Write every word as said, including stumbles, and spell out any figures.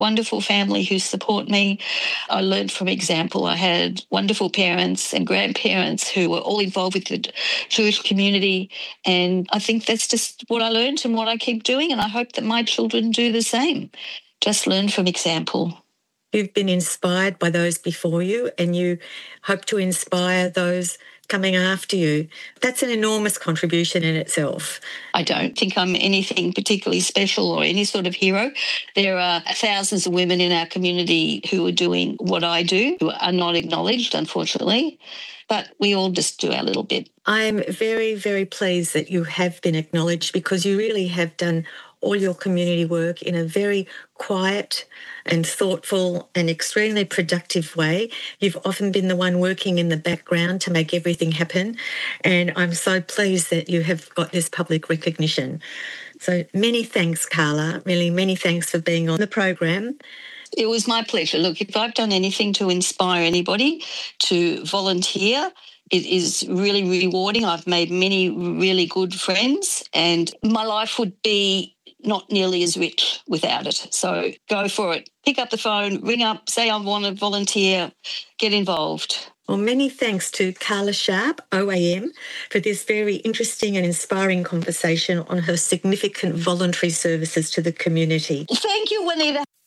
wonderful family who support me. I learned from example. I had wonderful parents and grandparents who were all involved with the Jewish community. And I think that's just what I learned and what I keep doing. And I hope that my children do the same. Just learn from example. You've been inspired by those before you, and you hope to inspire those coming after you. That's an enormous contribution in itself. I don't think I'm anything particularly special or any sort of hero. There are thousands of women in our community who are doing what I do, who are not acknowledged, unfortunately, but we all just do our little bit. I'm very, very pleased that you have been acknowledged, because you really have done all your community work in a very quiet and thoughtful and extremely productive way. You've often been the one working in the background to make everything happen, and I'm so pleased that you have got this public recognition. So many thanks, Carla. Really, many thanks for being on the program. It was my pleasure. Look, if I've done anything to inspire anybody to volunteer, it is really rewarding. I've made many really good friends, and my life would be not nearly as rich without it. So go for it. Pick up the phone, ring up, say I want to volunteer, get involved. Well, many thanks to Carla Sharp, O A M, for this very interesting and inspiring conversation on her significant voluntary services to the community. Thank you, Juanita.